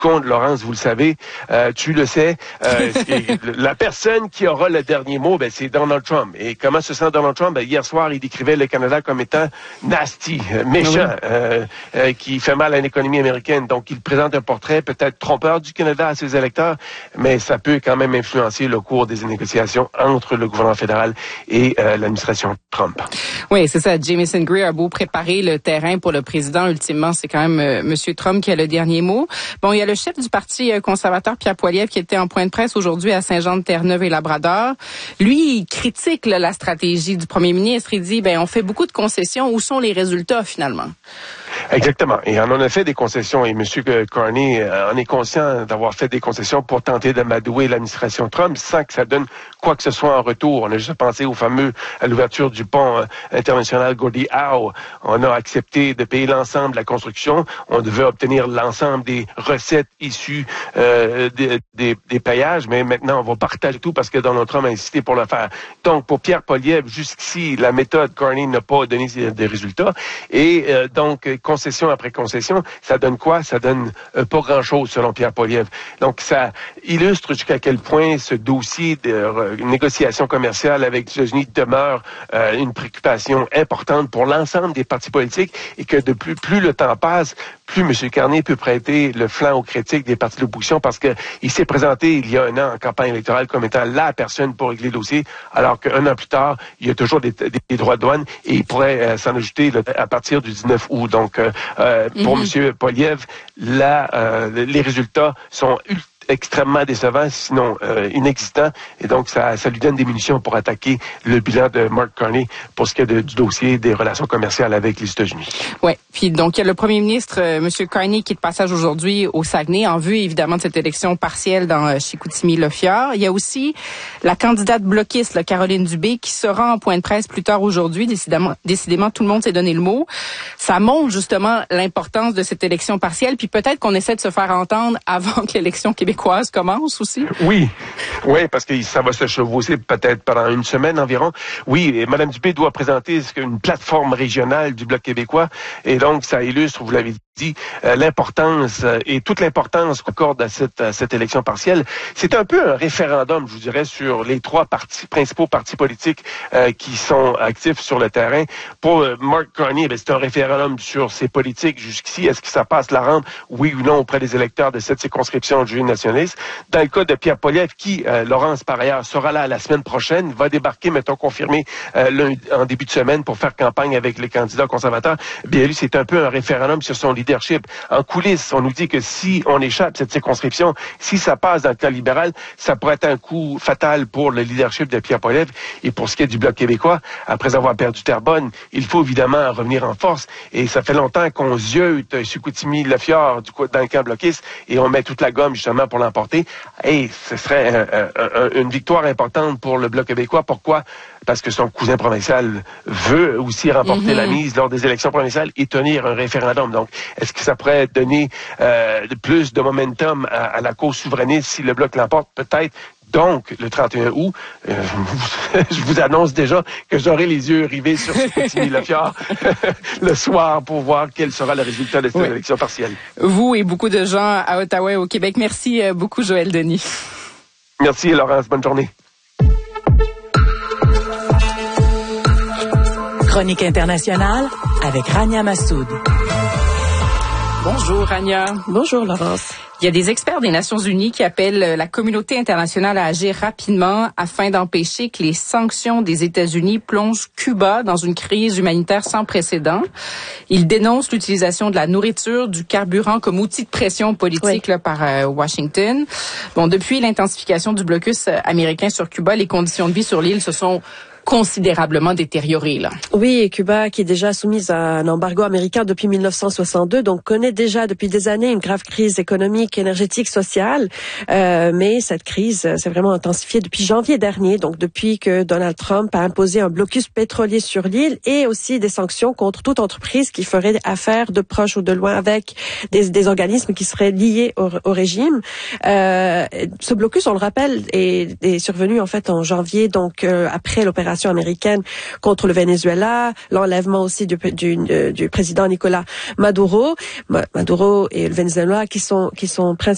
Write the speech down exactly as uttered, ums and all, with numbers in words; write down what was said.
compte, Laurence, vous le savez, euh, tu le sais, euh, la personne qui aura le dernier mot, ben, c'est Donald Trump. Et comment se sent Donald Trump? Ben, hier soir, il décrivait le Canada comme étant nasty, méchant, oui. euh, euh, qui fait mal à l'économie américaine. Donc, il présente un portrait peut-être trompeur du Canada à ses électeurs, mais ça peut quand même influencer le cours des négociations entre le gouvernement fédéral et euh, l'administration Trump. Oui, c'est ça. Jamieson Greer a beau préparer le terrain pour le président. Ultimement, c'est quand même euh, M. Trump qui a le dernier mot. Bon, il y a le chef du Parti conservateur, Pierre Poilievre, qui était en point de presse aujourd'hui à Saint-Jean-de-Terre-Neuve et Labrador. Lui, il critique là, la stratégie du premier ministre. Il dit, ben, on fait beaucoup de concessions. Où sont les résultats, finalement? Exactement. Et on en a fait des concessions. Et M. Carney en est conscient d'avoir fait des concessions pour tenter d'amadouer l'administration Trump sans que ça donne quoi que ce soit en retour. On a juste pensé au fameux, à l'ouverture du pont euh, international Gordie Howe. On a accepté de payer l'ensemble de la construction. On devait obtenir l'ensemble des recettes issues euh, des, des, des payages, mais maintenant on va partager tout parce que Donald Trump a insisté pour le faire. Donc, pour Pierre Poilievre, jusqu'ici, la méthode Carney n'a pas donné des résultats. Et euh, donc, concession après concession, ça donne quoi? Ça donne euh, pas grand-chose, selon Pierre Poilievre. Donc, ça illustre jusqu'à quel point ce dossier de euh, négociation commerciale avec les États-Unis demeure euh, une préoccupation importante pour l'ensemble des partis politiques et que de plus, plus le temps passe, plus M. Carney peut prêter le flanc aux critiques des partis de l'opposition parce que il s'est présenté il y a un an en campagne électorale comme étant la personne pour régler le dossier, alors qu'un an plus tard, il y a toujours des, des, des droits de douane et il pourrait euh, s'en ajouter là, à partir du dix-neuf août. Donc, euh, euh, pour mm-hmm. M. Poilievre, là, euh, les résultats sont ultra extrêmement décevant, sinon euh, inexistant. Et donc, ça, ça lui donne des munitions pour attaquer le bilan de Mark Carney pour ce qui est de, du dossier des relations commerciales avec les États-Unis. Oui. Puis donc, il y a le premier ministre, euh, M. Carney, qui est de passage aujourd'hui au Saguenay, en vue, évidemment, de cette élection partielle dans euh, Chicoutimi-Le-Fjord. Il y a aussi la candidate bloquiste, là, Caroline Dubé, qui sera en point de presse plus tard aujourd'hui. Décidément, décidément, tout le monde s'est donné le mot. Ça montre, justement, l'importance de cette élection partielle. Puis peut-être qu'on essaie de se faire entendre avant que l'élection québécoise commence aussi? Oui, oui, parce que ça va se chevaucher peut-être pendant une semaine environ. Oui, et Mme Dubé doit présenter une plateforme régionale du Bloc québécois, et donc ça illustre, vous l'avez dit, euh, l'importance euh, et toute l'importance qu'on accorde à cette, à cette élection partielle. C'est un peu un référendum, je vous dirais, sur les trois partis, principaux partis politiques euh, qui sont actifs sur le terrain. Pour euh, Mark Carney, ben, c'est un référendum sur ses politiques jusqu'ici. Est-ce que ça passe la rampe, oui ou non, auprès des électeurs de cette circonscription de jury nationaliste? Dans le cas de Pierre Poilievre, qui, euh, Laurence, par ailleurs, sera là la semaine prochaine, va débarquer, mettons, confirmé euh, lundi, en début de semaine pour faire campagne avec les candidats conservateurs. Bien lui, c'est un peu un référendum sur son leadership. En coulisses, on nous dit que si on échappe cette circonscription, si ça passe dans le camp libéral, ça pourrait être un coup fatal pour le leadership de Pierre Poilievre. Et pour ce qui est du Bloc québécois, après avoir perdu Terrebonne, il faut évidemment revenir en force. Et ça fait longtemps qu'on ziote Chicoutimi-Le-Fjord dans le camp bloquiste et on met toute la gomme justement pour l'emporter. Et ce serait un, un, un, une victoire importante pour le Bloc québécois. Pourquoi? Parce que son cousin provincial veut aussi remporter mm-hmm. la mise lors des élections provinciales et tenir un référendum. Donc, est-ce que ça pourrait donner euh, plus de momentum à, à la cause souverainiste si le Bloc l'emporte? Peut-être. Donc, le trente et un août, euh, je vous annonce déjà que j'aurai les yeux rivés sur Chicoutimi-Le-Fjord le soir pour voir quel sera le résultat de cette oui. élection partielle. Vous et beaucoup de gens à Ottawa et au Québec. Merci beaucoup, Joël Denis. Merci, Laurence. Bonne journée. Chronique internationale avec Rania Massoud. Bonjour, Rania. Bonjour, Laurence. Il y a des experts des Nations Unies qui appellent la communauté internationale à agir rapidement afin d'empêcher que les sanctions des États-Unis plongent Cuba dans une crise humanitaire sans précédent. Ils dénoncent l'utilisation de la nourriture, du carburant comme outil de pression politique oui. là, par euh, Washington. Bon, depuis l'intensification du blocus américain sur Cuba, les conditions de vie sur l'île se sont considérablement détériorée, là. Oui, et Cuba, qui est déjà soumise à un embargo américain depuis mille neuf cent soixante-deux, donc connaît déjà depuis des années une grave crise économique, énergétique, sociale. Euh, mais cette crise s'est vraiment intensifiée depuis janvier dernier, donc depuis que Donald Trump a imposé un blocus pétrolier sur l'île et aussi des sanctions contre toute entreprise qui ferait affaire de proche ou de loin avec des, des organismes qui seraient liés au, au régime. Euh, ce blocus, on le rappelle, est, est survenu en fait en janvier, donc euh, après l'opération américaine contre le Venezuela, l'enlèvement aussi du, du, du président Nicolas Maduro, Maduro et le Venezuela qui sont qui sont principalement